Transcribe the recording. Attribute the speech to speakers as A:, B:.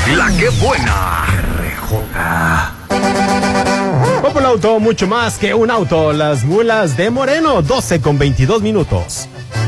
A: La que buena. RJ.
B: Popol Auto, mucho más que un auto. Las mulas de Moreno, 12:22.